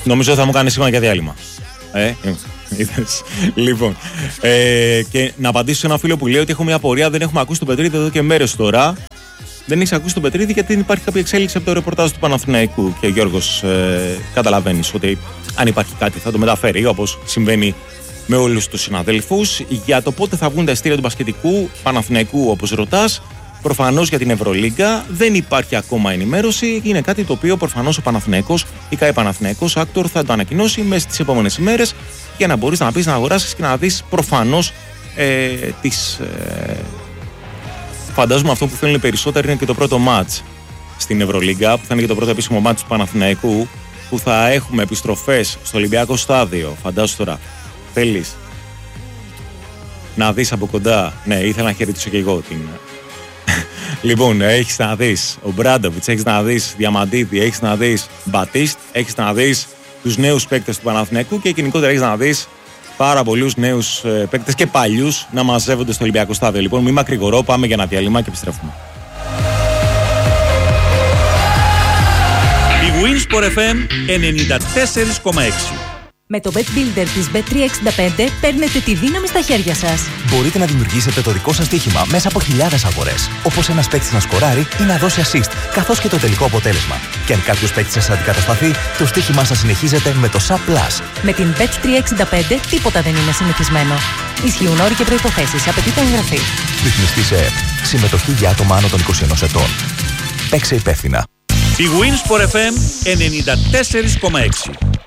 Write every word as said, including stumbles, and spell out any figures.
Νομίζω θα μου κάνει σήμερα για διάλειμμα. Ε, είδες. Λοιπόν, ε, και να απαντήσω σε ένα φίλο που λέει ότι έχω μια απορία. Δεν έχουμε ακούσει τον Πετρίδη εδώ και μέρες τώρα. Δεν έχει ακούσει τον Πετρίδη γιατί δεν υπάρχει κάποια εξέλιξη από το ρεπορτάζ του Παναθηναϊκού. Και Γιώργος, ε, καταλαβαίνεις ότι αν υπάρχει κάτι θα το μεταφέρει, όπως συμβαίνει με όλους τους συναδέλφους. Για το πότε θα βγουν τα ειστήρια του μπασκετικού Παναθηναϊκού, όπως ρωτάς, προφανώς για την Ευρωλίγκα δεν υπάρχει ακόμα ενημέρωση. Είναι κάτι το οποίο προφανώς ο Παναθηναϊκός ή ΚΑΕ Παναθηναϊκός Άκτορ θα το ανακοινώσει μέσα στις επόμενες ημέρες για να μπορείς να πεις, να αγοράσεις και να δεις προφανώς ε, τις. Ε, Φαντάζομαι αυτό που θέλουν οι περισσότεροι είναι και το πρώτο μάτς στην Ευρωλίγκα, που θα είναι και το πρώτο επίσημο μάτς του Παναθηναϊκού, που θα έχουμε επιστροφές στο Ολυμπιακό στάδιο. Φαντάζομαι τώρα. Θέλεις να δεις από κοντά? Ναι, ήθελα να χαιρετήσω και εγώ την. Λοιπόν, έχεις να δεις ο Μπράντοβιτς, έχεις να δεις Διαμαντίδη, έχεις να δεις Μπατίστ, έχεις να δεις τους νέους παίκτες του Παναθηναϊκού και γενικότερα έχεις να δεις πάρα πολλούς νέους ε, παίκτες και παλιούς να μαζεύονται στο Ολυμπιακό στάδιο. Λοιπόν, μη μακρηγορώ, πάμε για ένα διάλειμμα και επιστρέφουμε. Η Winsport εφ εμ ενενήντα τέσσερα κόμμα έξι. Με το Bet Builder της μπετ τριακόσια εξήντα πέντε παίρνετε τη δύναμη στα χέρια σας. Μπορείτε να δημιουργήσετε το δικό σας στοίχημα μέσα από χιλιάδες αγορές. Όπως ένας παίκτης να σκοράρει ή να δώσει assist, καθώς και το τελικό αποτέλεσμα. Και αν κάποιος παίκτης σας αντικατασταθεί, το στοίχημά σας συνεχίζεται με το Sub Plus. Με την μπετ τριακόσια εξήντα πέντε τίποτα δεν είναι συνηθισμένο. Ισχύουν όροι και προϋποθέσεις. Απαιτείται εγγραφή. Ρυθμιστή σε ΕΕΠ. Συμμετοχή για άτομα άνω των είκοσι ενός ετών. Παίξε υπεύθυνα. Η Winsport εφ εμ ενενήντα τέσσερα κόμμα έξι.